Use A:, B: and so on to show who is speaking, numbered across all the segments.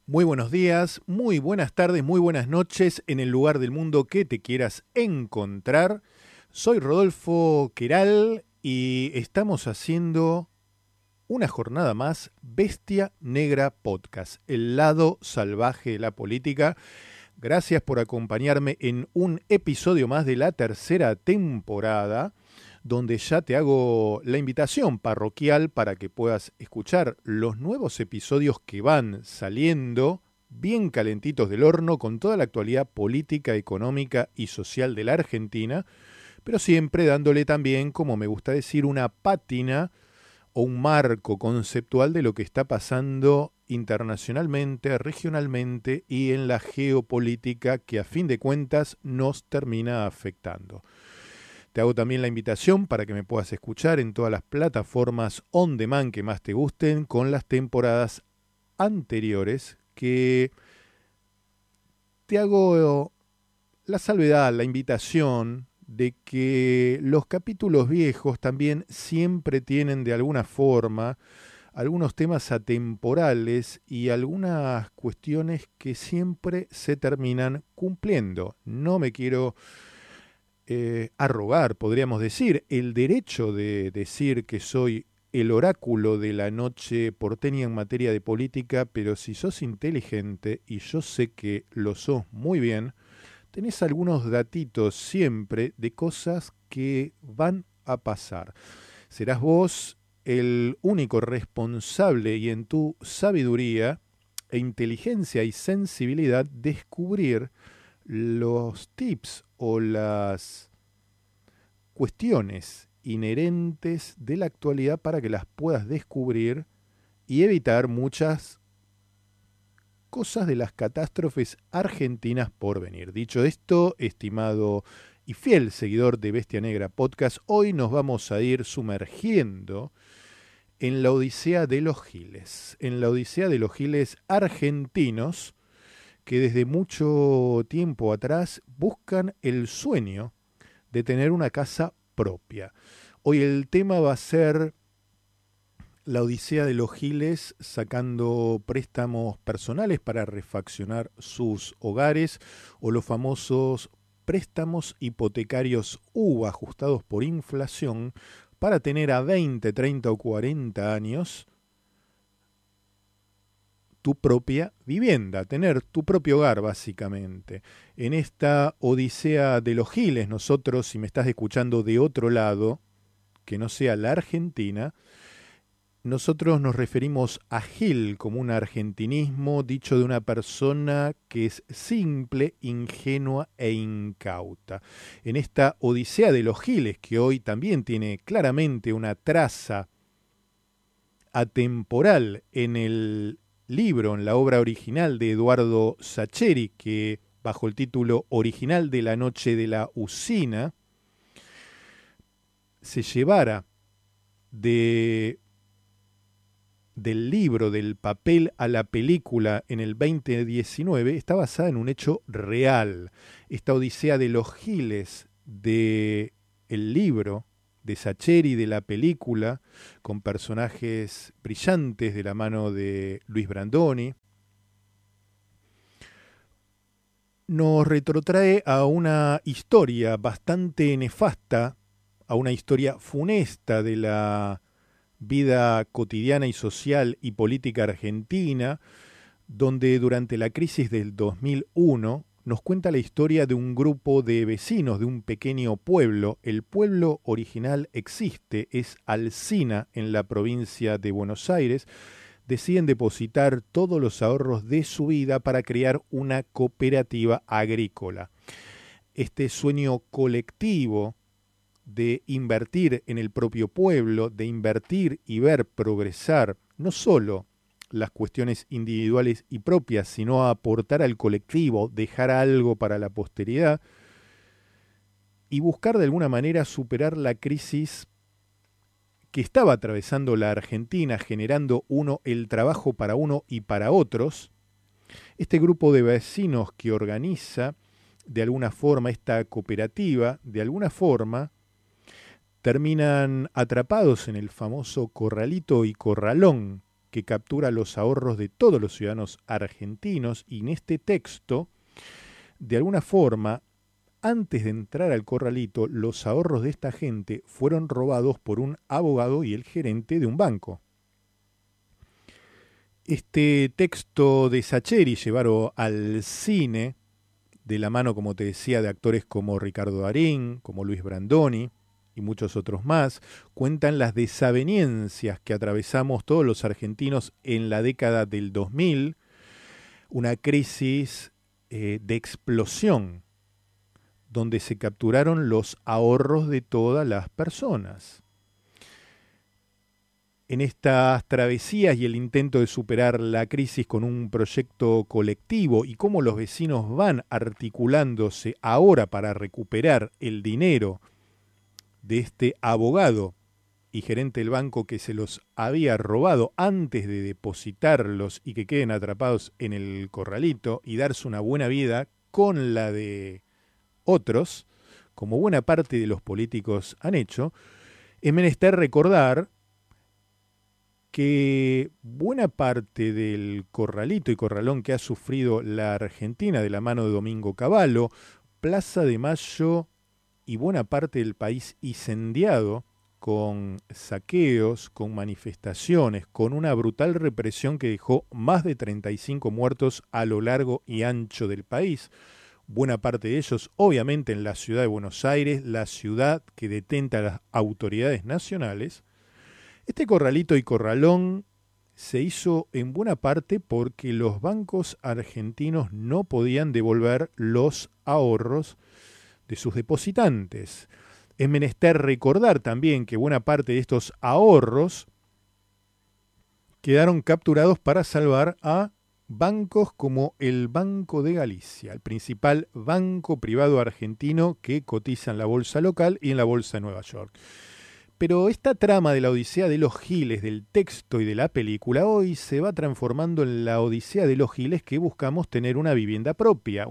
A: Muy buenos días, muy buenas tardes, muy buenas noches en el lugar del mundo que te quieras encontrar. Soy Rodolfo Queral y estamos haciendo una jornada más Bestia Negra Podcast, el lado salvaje de la política. Gracias por acompañarme en un episodio más de la tercera temporada, donde ya te hago la invitación parroquial para que puedas escuchar los nuevos episodios que van saliendo bien calentitos del horno con toda la actualidad política, económica y social de la Argentina, pero siempre dándole también, como me gusta decir, una pátina o un marco conceptual de lo que está pasando internacionalmente, regionalmente y en la geopolítica que a fin de cuentas nos termina afectando. Te hago también la invitación para que me puedas escuchar en todas las plataformas on demand que más te gusten con las temporadas anteriores, que te hago la salvedad, la invitación de que los capítulos viejos también siempre tienen de alguna forma algunos temas atemporales y algunas cuestiones que siempre se terminan cumpliendo. No me quiero arrogar, podríamos decir, el derecho de decir que soy el oráculo de la noche porteña en materia de política, pero si sos inteligente, y yo sé que lo sos muy bien, tenés algunos datitos siempre de cosas que van a pasar. Serás vos el único responsable y en tu sabiduría e inteligencia y sensibilidad descubrir los tips o las cuestiones inherentes de la actualidad para que las puedas descubrir y evitar muchas cosas de las catástrofes argentinas por venir. Dicho esto, estimado y fiel seguidor de Bestia Negra Podcast, hoy nos vamos a ir sumergiendo en la odisea de los giles, en la odisea de los giles argentinos que desde mucho tiempo atrás buscan el sueño de tener una casa propia. Hoy el tema va a ser la odisea de los giles sacando préstamos personales para refaccionar sus hogares o los famosos préstamos hipotecarios U ajustados por inflación para tener a 20, 30 o 40 años tu propia vivienda, tener tu propio hogar básicamente. En esta odisea de los giles, nosotros, si me estás escuchando de otro lado, que no sea la Argentina, nosotros nos referimos a gil como un argentinismo dicho de una persona que es simple, ingenua e incauta. En esta odisea de los giles, que hoy también tiene claramente una traza atemporal en el libro, en la obra original de Eduardo Sacheri, que bajo el título original de La noche de la usina, se llevara de, del libro, del papel a la película en el 2019, está basada en un hecho real. Esta odisea de los giles del libro de Sacheri, de la película, con personajes brillantes de la mano de Luis Brandoni, nos retrotrae a una historia bastante nefasta, a una historia funesta de la vida cotidiana y social y política argentina, donde durante la crisis del 2001 nos cuenta la historia de un grupo de vecinos de un pequeño pueblo. El pueblo original existe, es Alsina en la provincia de Buenos Aires. Deciden depositar todos los ahorros de su vida para crear una cooperativa agrícola. Este sueño colectivo de invertir en el propio pueblo, de invertir y ver progresar no solo las cuestiones individuales y propias, sino a aportar al colectivo, dejar algo para la posteridad y buscar de alguna manera superar la crisis que estaba atravesando la Argentina, generando el trabajo para uno y para otros. Este grupo de vecinos que organiza de alguna forma esta cooperativa, de alguna forma terminan atrapados en el famoso corralito y corralón que captura los ahorros de todos los ciudadanos argentinos, y en este texto, de alguna forma, antes de entrar al corralito, los ahorros de esta gente fueron robados por un abogado y el gerente de un banco. Este texto de Sacheri, llevado al cine, de la mano, como te decía, de actores como Ricardo Darín, como Luis Brandoni y muchos otros más, cuentan las desavenencias que atravesamos todos los argentinos en la década del 2000, una crisis de explosión, donde se capturaron los ahorros de todas las personas. En estas travesías y el intento de superar la crisis con un proyecto colectivo y cómo los vecinos van articulándose ahora para recuperar el dinero de este abogado y gerente del banco que se los había robado antes de depositarlos y que queden atrapados en el corralito y darse una buena vida con la de otros, como buena parte de los políticos han hecho, es menester recordar que buena parte del corralito y corralón que ha sufrido la Argentina de la mano de Domingo Cavallo, Plaza de Mayo y buena parte del país incendiado con saqueos, con manifestaciones, con una brutal represión que dejó más de 35 muertos a lo largo y ancho del país, buena parte de ellos obviamente en la ciudad de Buenos Aires, la ciudad que detenta a las autoridades nacionales. Este corralito y corralón se hizo en buena parte porque los bancos argentinos no podían devolver los ahorros de sus depositantes. Es menester recordar también que buena parte de estos ahorros quedaron capturados para salvar a bancos como el Banco de Galicia, el principal banco privado argentino que cotiza en la bolsa local y en la bolsa de Nueva York. Pero esta trama de la Odisea de los Giles, del texto y de la película, hoy se va transformando en la Odisea de los Giles que buscamos tener una vivienda propia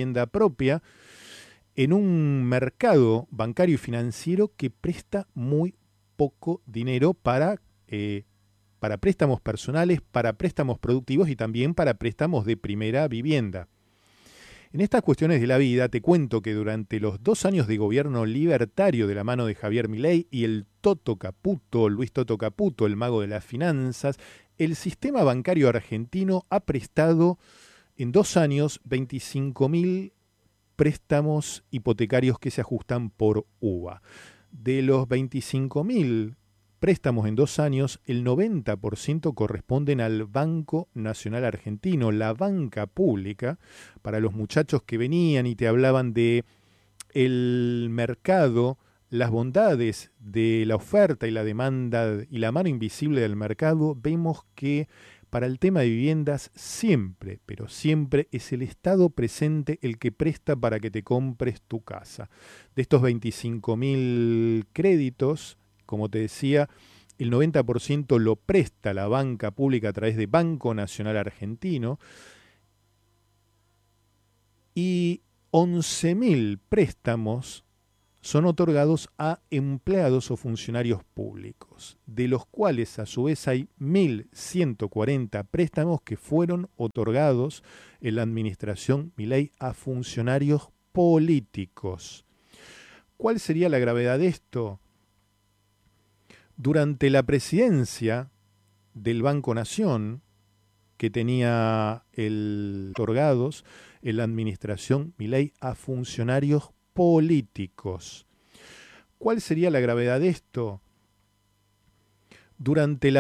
A: en un mercado bancario y financiero que presta muy poco dinero para préstamos personales, para préstamos productivos y también para préstamos de primera vivienda. En estas cuestiones de la vida te cuento que durante los 2 años de gobierno libertario de la mano de Javier Milei y el Toto Caputo, Luis Toto Caputo, el mago de las finanzas, el sistema bancario argentino ha prestado en 2 años 25.000 préstamos hipotecarios que se ajustan por UVA. De los 25.000 préstamos en 2 años, el 90% corresponden al Banco Nacional Argentino, la banca pública, para los muchachos que venían y te hablaban de el mercado, las bondades de la oferta y la demanda y la mano invisible del mercado. Vemos que para el tema de viviendas siempre, pero siempre es el Estado presente el que presta para que te compres tu casa. De estos 25.000 créditos, como te decía, el 90% lo presta la banca pública a través de Banco Nacional Argentino y 11.000 préstamos son otorgados a empleados o funcionarios públicos, de los cuales a su vez hay 1.140 préstamos que fueron otorgados en la administración Milei a funcionarios políticos. ¿Cuál sería la gravedad de esto? Durante la presidencia del Banco Nación, que tenía otorgados en la administración Milei a funcionarios políticos. ¿Cuál sería la gravedad de esto? Durante la